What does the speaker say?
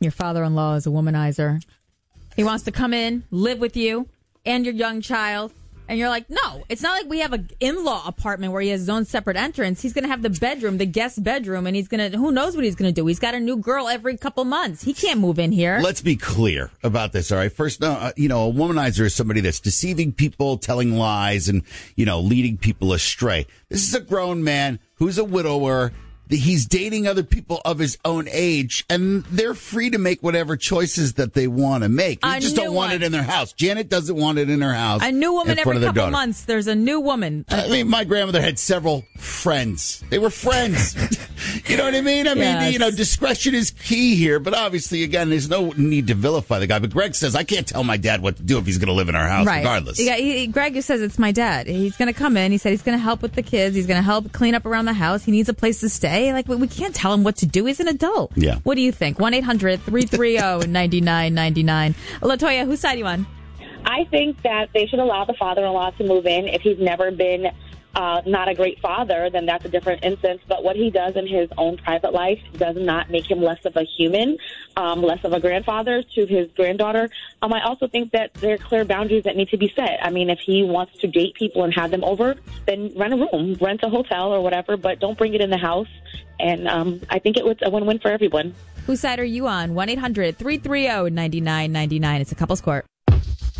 Your father-in-law is a womanizer. He wants to come in, live with you and your young child. And you're like, no, it's not like we have an in-law apartment where he has his own separate entrance. He's going to have the bedroom, the guest bedroom, and who knows what he's going to do. He's got a new girl every couple months. He can't move in here. Let's be clear about this, all right? First, a womanizer is somebody that's deceiving people, telling lies, and, leading people astray. This is a grown man who's a widower. He's dating other people of his own age, and they're free to make whatever choices that they want to make. They just don't want it in their house. Janet doesn't want it in her house. A new woman every couple months. There's a new woman. I mean, my grandmother had several friends. They were friends. You know what I mean? Yes. Discretion is key here, but obviously, again, there's no need to vilify the guy. But Greg says, I can't tell my dad what to do if he's going to live in our house, regardless. Greg just says, it's my dad. He's going to come in. He said he's going to help with the kids. He's going to help clean up around the house. He needs a place to stay. Like, we can't tell him what to do. He's an adult. Yeah. What do you think? 1-800-330-9999. LaToya, whose side are you on? I think that they should allow the father-in-law to move in. If he's never been not a great father, then that's a different instance. But what he does in his own private life does not make him less of a human, less of a grandfather to his granddaughter. I also think that there are clear boundaries that need to be set. I mean, if he wants to date people and have them over, then rent a room, rent a hotel or whatever, but don't bring it in the house. And I think it was a win-win for everyone. Whose side are you on? 1-800-330-9999. It's a couple's court.